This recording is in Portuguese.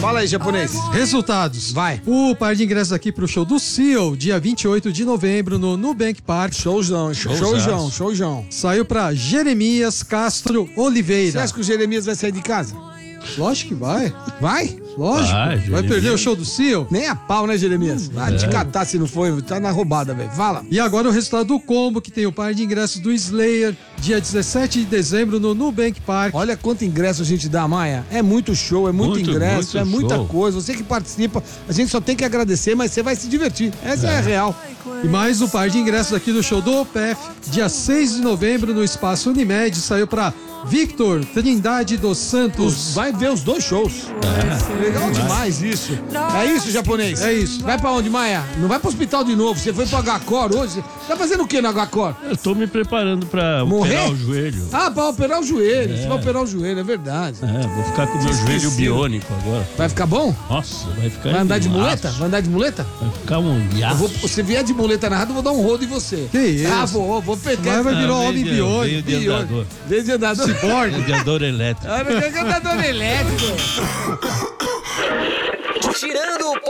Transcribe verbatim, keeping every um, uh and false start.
Fala aí, japonês. Resultados. Vai. O par de ingressos aqui pro show do Seal, dia vinte e oito de novembro, no Nubank Park. Showzão, showzão, showzão. Saiu pra Jeremias Castro Oliveira. Você acha que o Jeremias vai sair de casa? Lógico que vai. Vai? Lógico. Vai, Vai, Jeremias. perder o show do Seal? Nem a pau, né, Jeremias? Vai te catar se não for, tá na roubada, velho. Fala. E agora o resultado do combo, que tem o par de ingressos do Slayer, dia dezessete de dezembro, no Nubank Park. Olha quanto ingresso a gente dá, Maia. É muito show, é muito, Muito, ingresso, muito é muita show. coisa. Você que participa, a gente só tem que agradecer, mas você vai se divertir. Essa é, a real. E mais um par de ingressos aqui do show do O P E F, dia seis de novembro, no Espaço Unimed, saiu pra Victor Trindade dos Santos. Vai ver os dois shows. Legal demais isso. É isso, japonês? É isso. Vai pra onde, Maia? Não vai pro hospital de novo. Você foi pro H-Cor hoje? Tá fazendo o que no H-Cor? Eu tô me preparando pra Morrer? operar o joelho. Ah, pra operar o joelho. Você vai operar o joelho, é verdade. É, vou ficar com o meu joelho Esqueci. biônico agora. Vai ficar bom? Nossa, vai ficar. Vai andar de um muleta? aço. Vai andar de muleta? Vai ficar um Eu iaço. vou, se vier de muleta na rádio, eu vou dar um rodo em você. Que isso? Ah, vou, vou pegar. Vai, vai virar Ah, um homem veio de- biônico. veio de andador. Vem de andador. Radiador elétrico. Olha, que andador elétrico. Tirando o